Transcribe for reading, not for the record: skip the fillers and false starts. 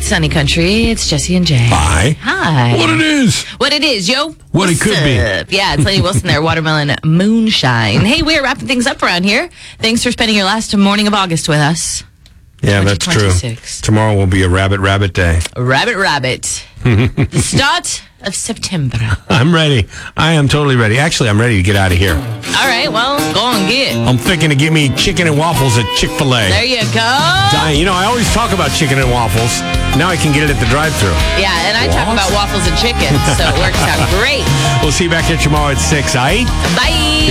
it's Sunny Country. It's Jesse and Jay. Bye. Hi. What it is, yo. What it could be. Yeah, it's Lenny Wilson there, Watermelon Moonshine. Hey, we're wrapping things up around here. Thanks for spending your last morning of August with us. Yeah, that's true. Tomorrow will be a rabbit day. Rabbit. The start of September. I'm ready. I am totally ready. Actually, I'm ready to get out of here. All right, well, go and get. I'm thinking to give me chicken and waffles at Chick-fil-A. There you go. I always talk about chicken and waffles. Now I can get it at the drive-thru. Yeah, and I talk about waffles and chicken, so it works out great. We'll see you back here tomorrow at 6, all right? Bye.